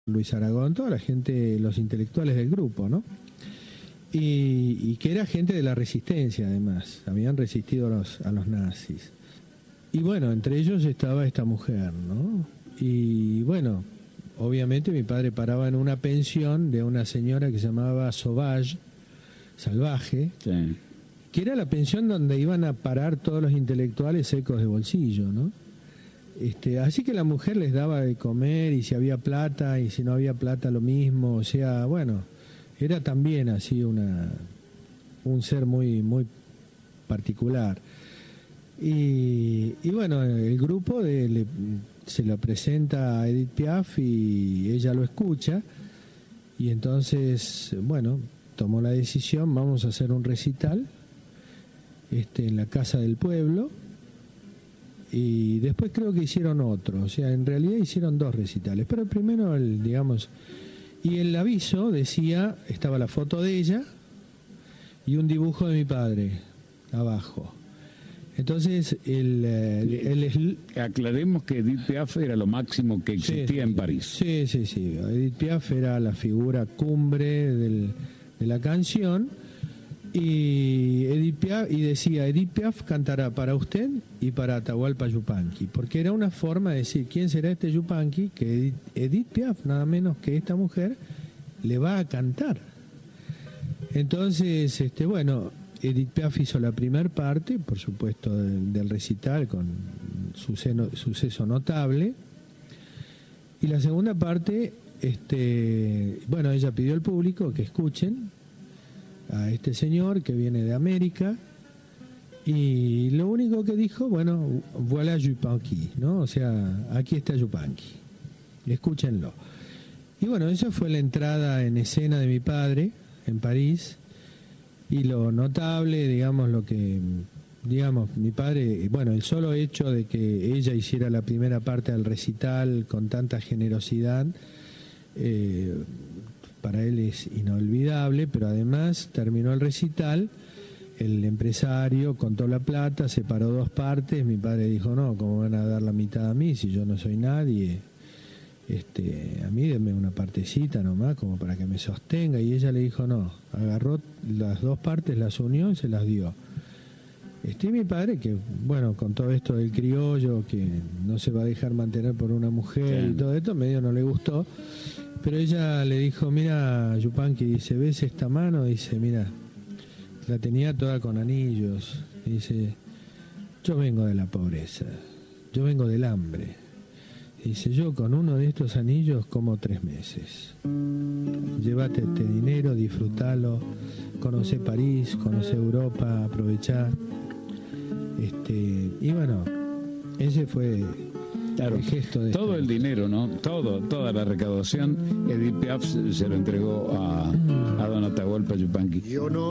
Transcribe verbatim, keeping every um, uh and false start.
Luis Aragón, toda la gente, los intelectuales del grupo, ¿no? Y, y que era gente de la resistencia, además, habían resistido a los, a los nazis. Y bueno, entre ellos estaba esta mujer, ¿no? Y bueno, obviamente mi padre paraba en una pensión de una señora que se llamaba Sauvage, salvaje, sí, que era la pensión donde iban a parar todos los intelectuales secos de bolsillo, ¿no? Este, así que la mujer les daba de comer, y si había plata, y si no había plata lo mismo, o sea, bueno, era también así una un ser muy muy particular. Y, y bueno, el grupo de, le, se lo presenta a Edith Piaf y ella lo escucha, y entonces, bueno, tomó la decisión, vamos a hacer un recital este, en la Casa del Pueblo. Y después creo que hicieron otro, o sea, en realidad hicieron dos recitales, pero el primero, el, digamos, y el aviso decía, estaba la foto de ella y un dibujo de mi padre abajo. Entonces, el, el, el aclaremos que Edith Piaf era lo máximo que existía sí, en París. Sí, sí, sí, Edith Piaf era la figura cumbre del, de la canción. Y Edith Piaf, y decía, Edith Piaf cantará para usted y para Atahualpa Yupanqui, porque era una forma de decir, ¿quién será este Yupanqui? Que Edith, Edith Piaf, nada menos que esta mujer, le va a cantar. Entonces, este bueno, Edith Piaf hizo la primer parte, por supuesto, del, del recital, con suceso, suceso notable, y la segunda parte, este bueno, ella pidió al público que escuchen a este señor que viene de América, y lo único que dijo, bueno, voilà Yupanqui, ¿no? O sea, aquí está Yupanqui, escúchenlo. Y bueno, esa fue la entrada en escena de mi padre en París, y lo notable, digamos, lo que, digamos, mi padre, bueno, el solo hecho de que ella hiciera la primera parte del recital con tanta generosidad, eh, para él es inolvidable, pero además terminó el recital, el empresario contó la plata, separó dos partes, mi padre dijo, no, ¿cómo van a dar la mitad a mí si yo no soy nadie? Este, a mí denme una partecita nomás, como para que me sostenga, y ella le dijo, no, agarró las dos partes, las unió y se las dio. Este, y mi padre, que bueno, con todo esto del criollo, que no se va a dejar mantener por una mujer, sí, y todo esto, medio no le gustó. Pero ella le dijo, mira, Yupanqui, dice, ¿ves esta mano? Dice, mira, la tenía toda con anillos. Dice, yo vengo de la pobreza, yo vengo del hambre. Dice, yo con uno de estos anillos como tres meses. Llévate este dinero, disfrútalo, conocé París, conocé Europa, aprovechá. Este, y bueno, ese fue... Claro, el gesto de todo este... el dinero, ¿no? Todo, toda la recaudación, Edith Piaf se lo entregó a, a don Atahualpa Yupanqui. Yo no